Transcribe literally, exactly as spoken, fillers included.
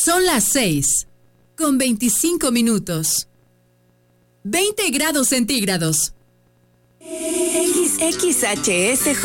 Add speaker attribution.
Speaker 1: Son las seis, con veinticinco minutos. veinte grados centígrados.
Speaker 2: X H S